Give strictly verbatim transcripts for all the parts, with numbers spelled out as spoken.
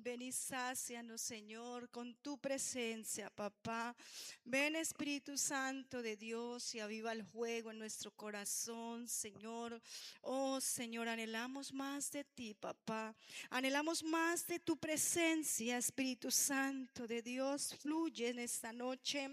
Ven y sácianos, Señor, con tu presencia, papá. Ven, Espíritu Santo de Dios, y aviva el fuego en nuestro corazón, Señor. Oh, Señor, anhelamos más de ti, papá. Anhelamos más de tu presencia, Espíritu Santo de Dios. Fluye en esta noche,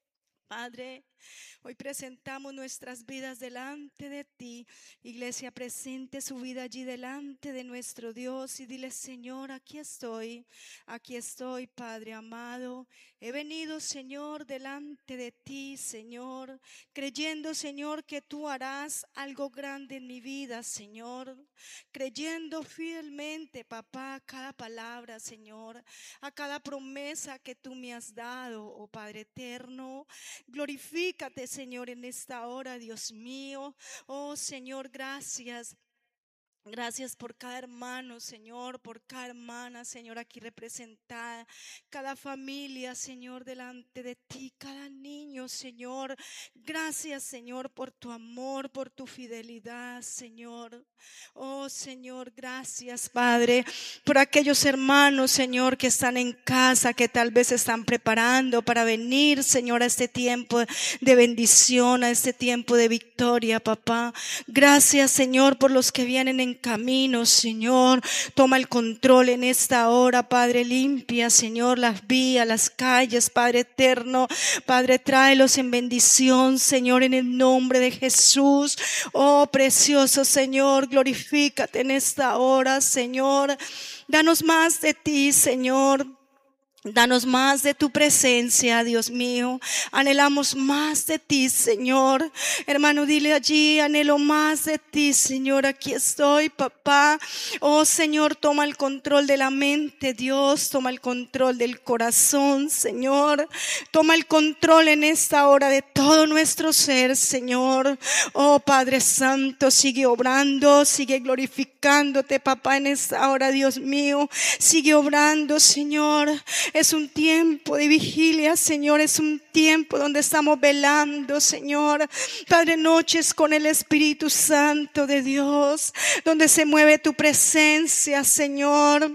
Padre. Hoy presentamos nuestras vidas delante de ti. Iglesia, presente su vida allí delante de nuestro Dios y dile: Señor, aquí estoy, aquí estoy, Padre amado. He venido, Señor, delante de ti, Señor, creyendo, Señor, que tú harás algo grande en mi vida, Señor. Creyendo fielmente, papá, a cada palabra, Señor, a cada promesa que tú me has dado, oh Padre eterno. Glorifícate, Señor, en esta hora, Dios mío. Oh, Señor, gracias. Gracias por cada hermano, Señor, por cada hermana, Señor, aquí representada, cada familia, Señor, delante de ti, cada niño, Señor. Gracias, Señor, por tu amor, por tu fidelidad, Señor. Oh, Señor, gracias, Padre, por aquellos hermanos, Señor, que están en casa, que tal vez se están preparando para venir, Señor, a este tiempo de bendición, a este tiempo de victoria, papá. Gracias, Señor, por los que vienen en camino, Señor. Toma el control en esta hora, Padre. Limpia, Señor, las vías, las calles, Padre eterno. Padre, tráelos en bendición, Señor, en el nombre de Jesús. Oh, precioso Señor, glorifícate en esta hora, Señor. Danos más de ti, Señor. Danos más de tu presencia, Dios mío. Anhelamos más de ti, Señor. Hermano, dile allí: anhelo más de ti, Señor. Aquí estoy, papá. Oh, Señor, toma el control de la mente, Dios. Toma el control del corazón, Señor. Toma el control en esta hora de todo nuestro ser, Señor. Oh, Padre Santo, sigue obrando, sigue glorificándote, papá, en esta hora, Dios mío. Sigue obrando, Señor. Es un tiempo de vigilia, Señor. Es un tiempo donde estamos velando, Señor. Padre, noches con el Espíritu Santo de Dios, donde se mueve tu presencia, Señor.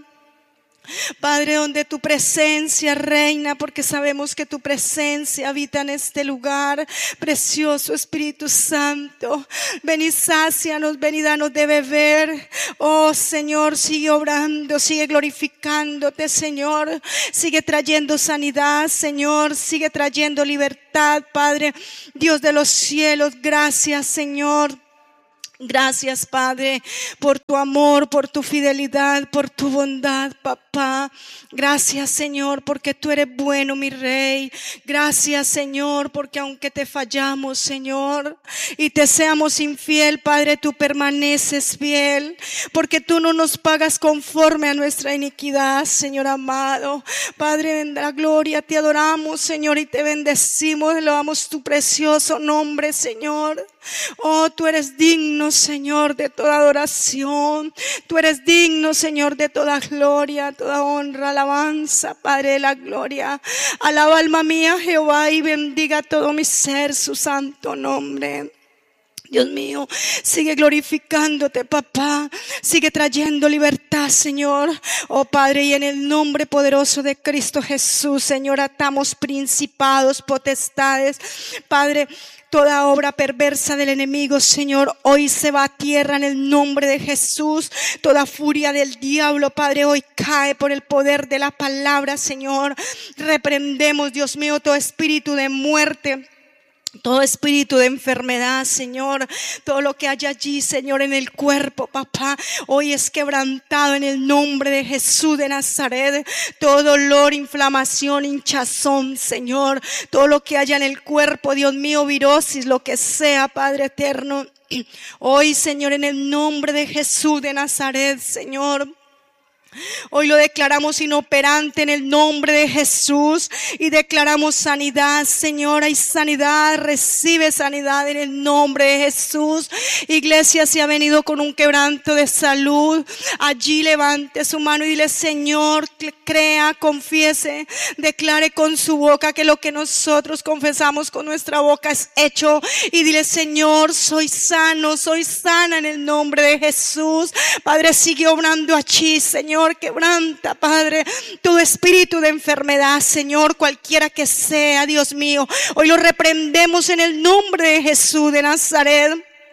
Padre, donde tu presencia reina, porque sabemos que tu presencia habita en este lugar. Precioso Espíritu Santo, ven y sácianos, ven y danos de beber. Oh, Señor, sigue obrando, sigue glorificándote, Señor. Sigue trayendo sanidad, Señor. Sigue trayendo libertad, Padre, Dios de los cielos. Gracias, Señor. Gracias, Padre, por tu amor, por tu fidelidad, por tu bondad, papá. Gracias, Señor, porque tú eres bueno, mi Rey. Gracias, Señor, porque aunque te fallamos, Señor, y te seamos infiel, Padre, tú permaneces fiel, porque tú no nos pagas conforme a nuestra iniquidad, Señor amado. Padre, en la gloria te adoramos, Señor, y te bendecimos. Elevamos tu precioso nombre, Señor. Oh, tú eres digno, Señor, de toda adoración. Tú eres digno, Señor, de toda gloria, toda honra, alabanza, Padre de la gloria. Alaba, alma mía, Jehová, y bendiga todo mi ser su santo nombre. Dios mío, sigue glorificándote, papá. Sigue trayendo libertad, Señor. Oh, Padre, y en el nombre poderoso de Cristo Jesús, Señor, atamos principados, potestades, Padre. Toda obra perversa del enemigo, Señor, hoy se va a tierra en el nombre de Jesús. Toda furia del diablo, Padre, hoy cae por el poder de la palabra, Señor. Reprendemos, Dios mío, todo espíritu de muerte, todo espíritu de enfermedad, Señor. Todo lo que haya allí, Señor, en el cuerpo, papá, hoy es quebrantado en el nombre de Jesús de Nazaret. Todo dolor, inflamación, hinchazón, Señor. Todo lo que haya en el cuerpo, Dios mío, virosis, lo que sea, Padre eterno. Hoy, Señor, en el nombre de Jesús de Nazaret, Señor, hoy lo declaramos inoperante en el nombre de Jesús y declaramos sanidad, Señor. Hay sanidad, recibe sanidad en el nombre de Jesús. Iglesia, si ha venido con un quebranto de salud, allí levante su mano y dile: Señor, crea, confiese, declare con su boca que lo que nosotros confesamos con nuestra boca es hecho. Y dile: Señor, soy sano, soy sana en el nombre de Jesús. Padre, sigue obrando allí, Señor. Señor, quebranta, Padre, todo espíritu de enfermedad, Señor, cualquiera que sea, Dios mío. Hoy lo reprendemos en el nombre de Jesús de Nazaret.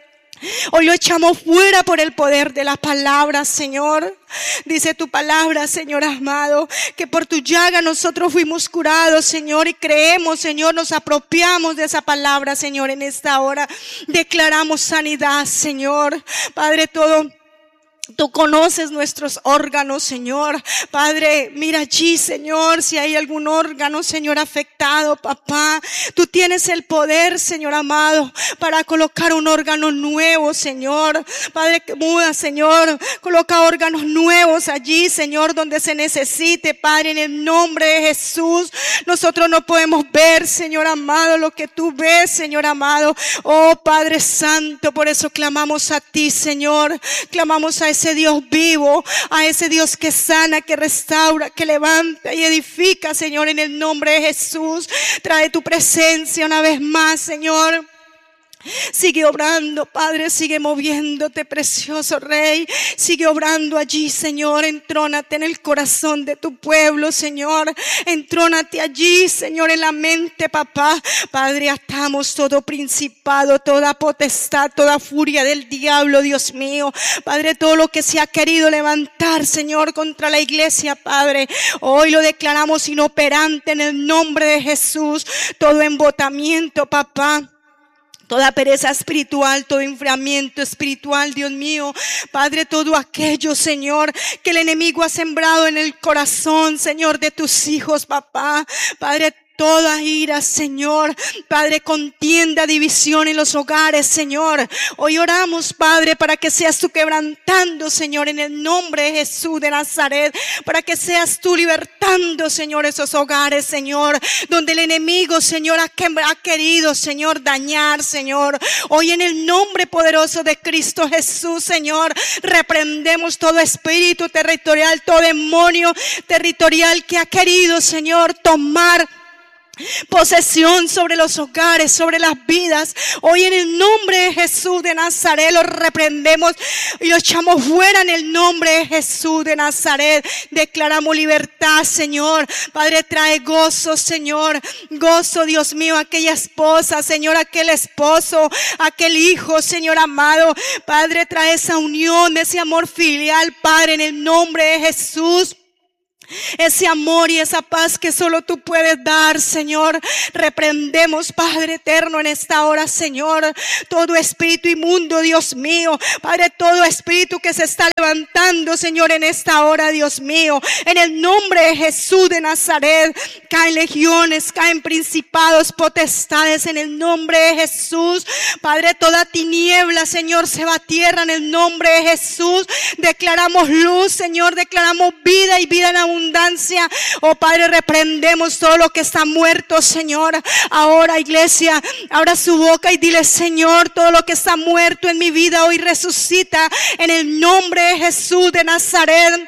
Hoy lo echamos fuera por el poder de la palabra, Señor. Dice tu palabra, Señor amado, que por tu llaga nosotros fuimos curados, Señor, y creemos, Señor, nos apropiamos de esa palabra, Señor, en esta hora. Declaramos sanidad, Señor. Padre, todo... Tú conoces nuestros órganos, Señor. Padre, mira allí, Señor, si hay algún órgano, Señor, afectado, papá. Tú tienes el poder, Señor amado, para colocar un órgano nuevo, Señor. Padre, que muda, Señor, coloca órganos nuevos allí, Señor, donde se necesite, Padre, en el nombre de Jesús. Nosotros no podemos ver, Señor amado, lo que tú ves, Señor amado. Oh, Padre Santo, por eso clamamos a ti, Señor. Clamamos a ese Dios vivo, a ese Dios que sana, que restaura, que levanta y edifica, Señor, en el nombre de Jesús. Trae tu presencia una vez más, Señor. Sigue obrando, Padre, sigue moviéndote, precioso Rey. Sigue obrando allí, Señor. Entrónate en el corazón de tu pueblo, Señor. Entrónate allí, Señor, en la mente, papá. Padre, atamos todo principado, toda potestad, toda furia del diablo, Dios mío. Padre, todo lo que se ha querido levantar, Señor, contra la iglesia, Padre, hoy lo declaramos inoperante en el nombre de Jesús. Todo embotamiento, papá. Toda pereza espiritual, todo enfriamiento espiritual, Dios mío. Padre, todo aquello, Señor, que el enemigo ha sembrado en el corazón, Señor, de tus hijos, papá. Padre, toda ira, Señor, Padre, contienda, división en los hogares, Señor. Hoy oramos, Padre, para que seas tú quebrantando, Señor, en el nombre de Jesús de Nazaret. Para que seas tú libertando, Señor, esos hogares, Señor, donde el enemigo, Señor, ha, que, ha querido, Señor, dañar, Señor. Hoy en el nombre poderoso de Cristo Jesús, Señor, reprendemos todo espíritu territorial, todo demonio territorial que ha querido, Señor, tomar posesión sobre los hogares, sobre las vidas. Hoy en el nombre de Jesús de Nazaret lo reprendemos y lo echamos fuera en el nombre de Jesús de Nazaret. Declaramos libertad, Señor. Padre, trae gozo, Señor. Gozo, Dios mío, aquella esposa, Señor, aquel esposo, aquel hijo, Señor amado. Padre, trae esa unión, ese amor filial, Padre, en el nombre de Jesús. Ese amor y esa paz que solo tú puedes dar, Señor. Reprendemos, Padre eterno, en esta hora, Señor, todo espíritu inmundo, Dios mío. Padre, todo espíritu que se está levantando, Señor, en esta hora, Dios mío. En el nombre de Jesús de Nazaret, caen legiones, caen principados, potestades, en el nombre de Jesús. Padre, toda tiniebla, Señor, se va a tierra en el nombre de Jesús. Declaramos luz, Señor, declaramos vida y vida en abundancia. Oh Padre, reprendemos todo lo que está muerto, Señor. Ahora, iglesia, abra su boca y dile: Señor, todo lo que está muerto en mi vida hoy resucita en el nombre de Jesús de Nazaret.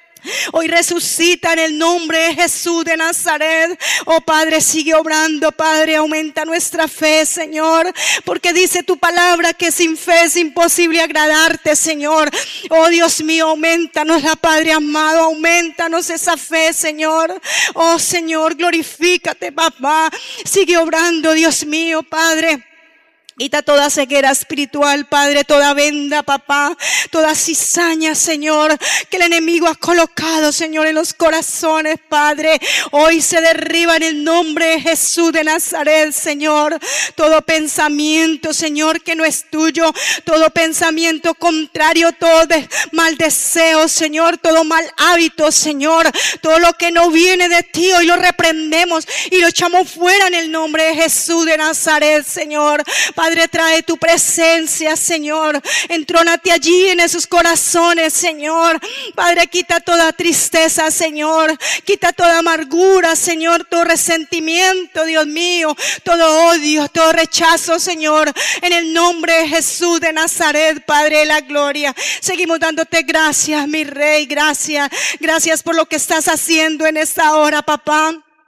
Hoy resucita en el nombre de Jesús de Nazaret. Oh Padre, sigue obrando, Padre, aumenta nuestra fe, Señor, porque dice tu palabra que sin fe es imposible agradarte, Señor. Oh Dios mío, aumentanos la, Padre amado, aumentanos esa fe, Señor. Oh Señor, glorifícate, papá. Sigue obrando, Dios mío, Padre. Quita toda ceguera espiritual, Padre, toda venda, papá, toda cizaña, Señor, que el enemigo ha colocado, Señor, en los corazones, Padre. Hoy se derriba en el nombre de Jesús de Nazaret, Señor. Todo pensamiento, Señor, que no es tuyo, todo pensamiento contrario, todo de mal deseo, Señor, todo mal hábito, Señor, todo lo que no viene de ti, hoy lo reprendemos y lo echamos fuera en el nombre de Jesús de Nazaret, Señor. Padre, trae tu presencia, Señor. Entrónate allí en esos corazones, Señor. Padre, quita toda tristeza, Señor. Quita toda amargura, Señor. Todo resentimiento, Dios mío. Todo odio, todo rechazo, Señor. En el nombre de Jesús de Nazaret, Padre de la gloria. Seguimos dándote gracias, mi Rey. Gracias. Gracias por lo que estás haciendo en esta hora, papá.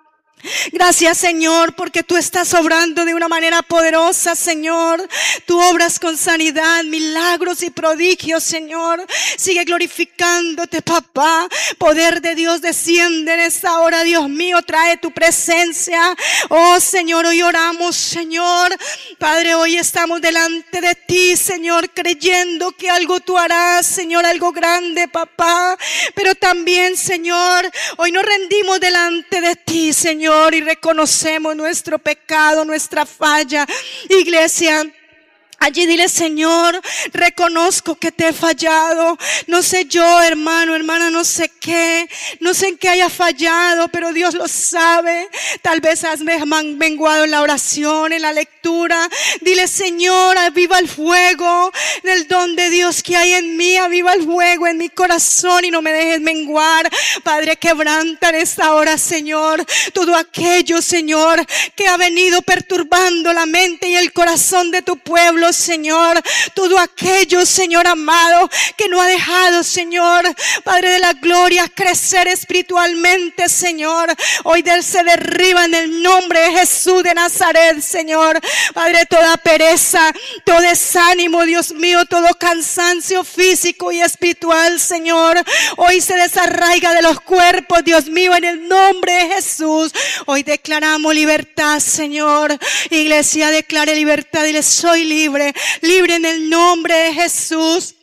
Gracias, Señor, porque tú estás obrando de una manera poderosa, Señor. Tú obras con sanidad, milagros y prodigios, Señor. Sigue glorificándote, papá. Poder de Dios desciende en esta hora, Dios mío. Trae tu presencia. Oh, Señor, hoy oramos, Señor. Padre, hoy estamos delante de ti, Señor, creyendo que algo tú harás, Señor, algo grande, papá. Pero también, Señor, hoy nos rendimos delante de ti, Señor. Y reconocemos nuestro pecado, nuestra falla. Iglesia, allí dile: Señor, reconozco que te he fallado. No sé yo, hermano, hermana, no sé qué, no sé en qué haya fallado, pero Dios lo sabe. Tal vez has menguado en la oración, en la lectura. Dile: Señor, aviva el fuego del don de Dios que hay en mí. Aviva el fuego en mi corazón y no me dejes menguar. Padre, quebranta en esta hora, Señor, todo aquello, Señor, que ha venido perturbando la mente y el corazón de tu pueblo, Señor. Todo aquello, Señor amado, que no ha dejado, Señor, Padre de la gloria, crecer espiritualmente, Señor. Hoy de él se derriba en el nombre de Jesús de Nazaret, Señor. Padre, toda pereza, todo desánimo, Dios mío, todo cansancio físico y espiritual, Señor, hoy se desarraiga de los cuerpos, Dios mío, en el nombre de Jesús. Hoy declaramos libertad, Señor. Iglesia, declare libertad. Dile: soy libre. Libre en el nombre de Jesús.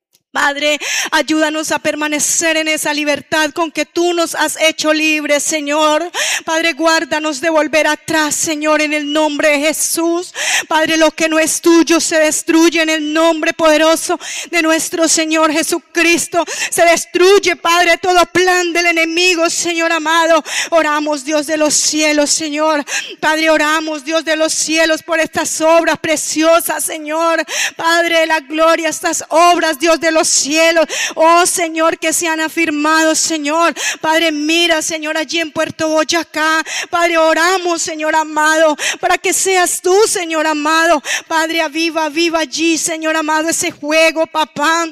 Padre, ayúdanos a permanecer en esa libertad con que tú nos has hecho libres, Señor. Padre, guárdanos de volver atrás, Señor, en el nombre de Jesús. Padre, lo que no es tuyo se destruye en el nombre poderoso de nuestro Señor Jesucristo. Se destruye, Padre, todo plan del enemigo, Señor amado. Oramos, Dios de los cielos, Señor. Padre, oramos, Dios de los cielos, por estas obras preciosas, Señor. Padre de la gloria, estas obras, Dios de los cielos, oh Señor, que se han afirmado, Señor. Padre, mira, Señor, allí en Puerto Boyacá. Padre, oramos, Señor amado, para que seas tú, Señor amado. Padre, aviva, aviva allí, Señor amado, ese juego, papá.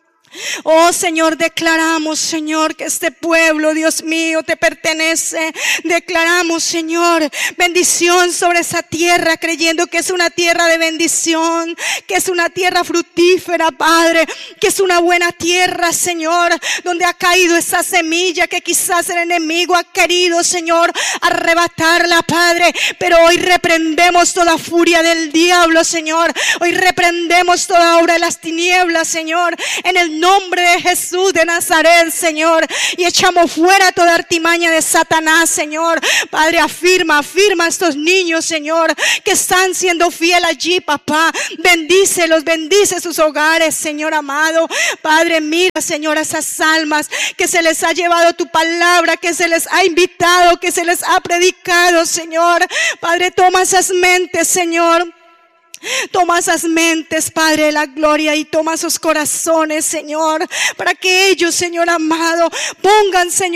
Oh Señor, declaramos, Señor, que este pueblo, Dios mío, te pertenece. Declaramos, Señor, bendición sobre esa tierra, creyendo que es una tierra de bendición, que es una tierra fructífera, Padre, que es una buena tierra, Señor, donde ha caído esa semilla que quizás el enemigo ha querido, Señor, arrebatarla, Padre. Pero hoy reprendemos toda furia del diablo, Señor. Hoy reprendemos toda obra de las tinieblas, Señor, en el nombre de Jesús de Nazaret, Señor, y echamos fuera toda artimaña de Satanás, Señor. Padre, afirma, afirma a estos niños, Señor, que están siendo fieles allí, papá. Bendícelos, bendice sus hogares, Señor amado. Padre, mira, Señor, a esas almas que se les ha llevado tu palabra, que se les ha invitado, que se les ha predicado, Señor. Padre, toma esas mentes, Señor. Toma esas mentes, Padre de la gloria, y toma sus corazones, Señor, para que ellos, Señor amado, pongan, Señor,